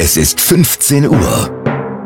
Es ist 15 Uhr.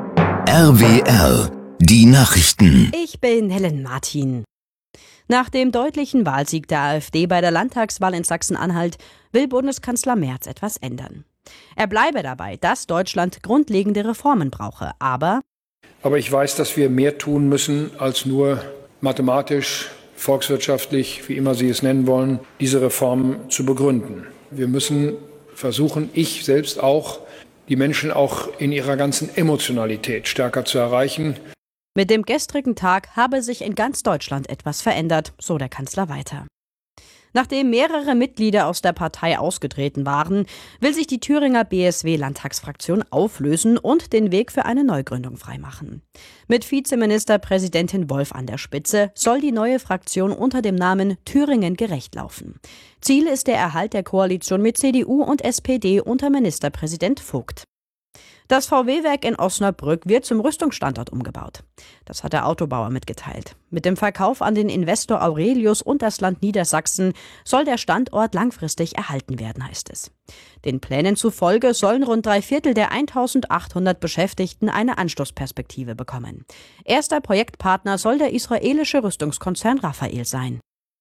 RWR, die Nachrichten. Ich bin Helen Martin. Nach dem deutlichen Wahlsieg der AfD bei der Landtagswahl in Sachsen-Anhalt will Bundeskanzler Merz etwas ändern. Er bleibe dabei, dass Deutschland grundlegende Reformen brauche, aber ich weiß, dass wir mehr tun müssen, als nur mathematisch, volkswirtschaftlich, wie immer Sie es nennen wollen, diese Reformen zu begründen. Wir müssen versuchen, ich selbst auch, die Menschen auch in ihrer ganzen Emotionalität stärker zu erreichen. Mit dem gestrigen Tag habe sich in ganz Deutschland etwas verändert, so der Kanzler weiter. Nachdem mehrere Mitglieder aus der Partei ausgetreten waren, will sich die Thüringer BSW-Landtagsfraktion auflösen und den Weg für eine Neugründung freimachen. Mit Vizeministerpräsidentin Wolf an der Spitze soll die neue Fraktion unter dem Namen Thüringen gerecht laufen. Ziel ist der Erhalt der Koalition mit CDU und SPD unter Ministerpräsident Vogt. Das VW-Werk in Osnabrück wird zum Rüstungsstandort umgebaut. Das hat der Autobauer mitgeteilt. Mit dem Verkauf an den Investor Aurelius und das Land Niedersachsen soll der Standort langfristig erhalten werden, heißt es. Den Plänen zufolge sollen rund 3/4 der 1800 Beschäftigten eine Anschlussperspektive bekommen. Erster Projektpartner soll der israelische Rüstungskonzern Rafael sein.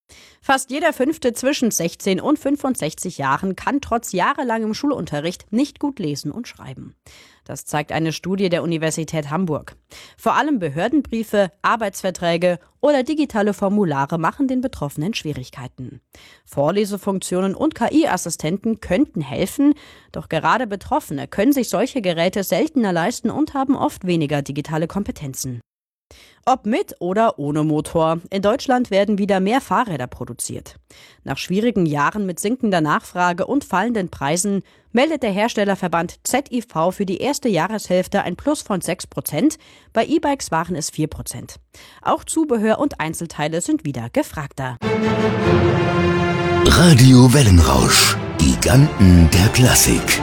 Fast jeder Fünfte zwischen 16 und 65 Jahren kann trotz jahrelangem Schulunterricht nicht gut lesen und schreiben. Das zeigt eine Studie der Universität Hamburg. Vor allem Behördenbriefe, Arbeitsverträge oder digitale Formulare machen den Betroffenen Schwierigkeiten. Vorlesefunktionen und KI-Assistenten könnten helfen, doch gerade Betroffene können sich solche Geräte seltener leisten und haben oft weniger digitale Kompetenzen. Ob mit oder ohne Motor, in Deutschland werden wieder mehr Fahrräder produziert. Nach schwierigen Jahren mit sinkender Nachfrage und fallenden Preisen meldet der Herstellerverband ZIV für die erste Jahreshälfte ein Plus von 6%, bei E-Bikes waren es 4%. Auch Zubehör und Einzelteile sind wieder gefragter. Radio Wellenrausch, Giganten der Klassik.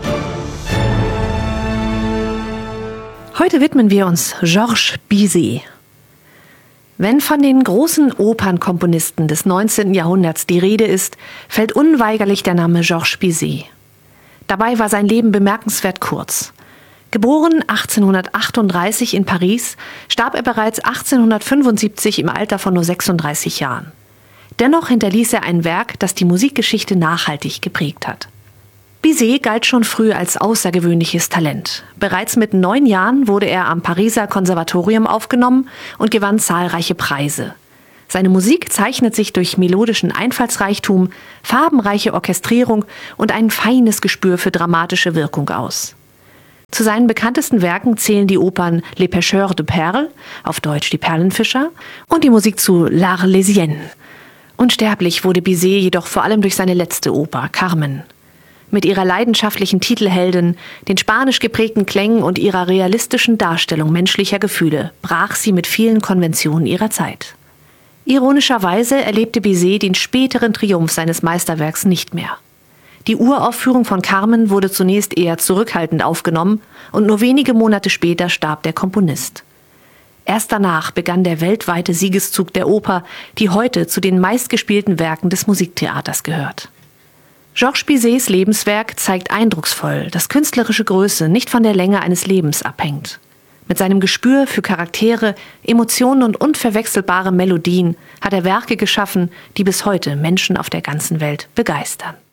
Heute widmen wir uns Georges Bizet. Wenn von den großen Opernkomponisten des 19. Jahrhunderts die Rede ist, fällt unweigerlich der Name Georges Bizet. Dabei war sein Leben bemerkenswert kurz. Geboren 1838 in Paris, starb er bereits 1875 im Alter von nur 36 Jahren. Dennoch hinterließ er ein Werk, das die Musikgeschichte nachhaltig geprägt hat. Bizet galt schon früh als außergewöhnliches Talent. Bereits mit 9 Jahren wurde er am Pariser Konservatorium aufgenommen und gewann zahlreiche Preise. Seine Musik zeichnet sich durch melodischen Einfallsreichtum, farbenreiche Orchestrierung und ein feines Gespür für dramatische Wirkung aus. Zu seinen bekanntesten Werken zählen die Opern Les Pêcheurs de Perles, auf Deutsch die Perlenfischer, und die Musik zu L'Arlésienne. Unsterblich wurde Bizet jedoch vor allem durch seine letzte Oper, Carmen. Mit ihrer leidenschaftlichen Titelheldin, den spanisch geprägten Klängen und ihrer realistischen Darstellung menschlicher Gefühle brach sie mit vielen Konventionen ihrer Zeit. Ironischerweise erlebte Bizet den späteren Triumph seines Meisterwerks nicht mehr. Die Uraufführung von Carmen wurde zunächst eher zurückhaltend aufgenommen und nur wenige Monate später starb der Komponist. Erst danach begann der weltweite Siegeszug der Oper, die heute zu den meistgespielten Werken des Musiktheaters gehört. Georges Bizets Lebenswerk zeigt eindrucksvoll, dass künstlerische Größe nicht von der Länge eines Lebens abhängt. Mit seinem Gespür für Charaktere, Emotionen und unverwechselbare Melodien hat er Werke geschaffen, die bis heute Menschen auf der ganzen Welt begeistern.